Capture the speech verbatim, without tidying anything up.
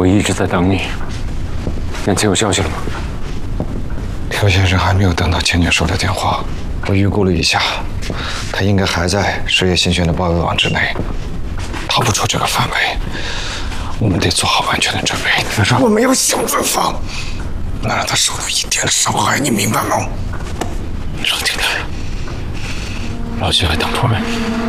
我一直在等你。年前有消息了吗？ 刘先生还没有等到千年兽的电话。我预估了一下，他应该还在水野新轩的包围网之内，逃不出这个范围。我们得做好完全的准备。 先生， 我们要想办法，不能让他受到一点伤害，你明白吗？ 冷静点，老徐还等着我们。